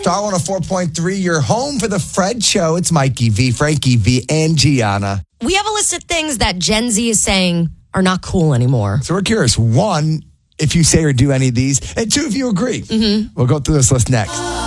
Star 104.3, your home for the Fred Show. It's Mikey V, Frankie V, and Gianna. We have a list of things that Gen Z is saying are not cool anymore. So we're curious, one, if you say or do any of these, and two, if you agree. We'll go through this list next.